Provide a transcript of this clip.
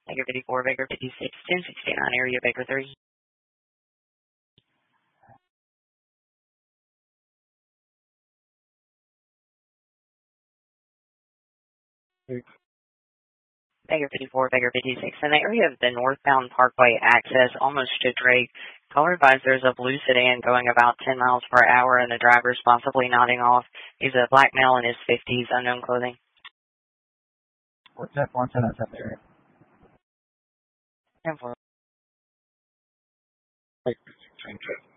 Baker 54, Baker 56, 1069, area Baker 3. Baker 54, Baker 56, in the area of the northbound Parkway access, almost to Drake. Caller advised there's a blue sedan going about 10 miles per hour and the driver's possibly nodding off. He's a black male in his 50s, unknown clothing. What's that one sentence up there? 10-4.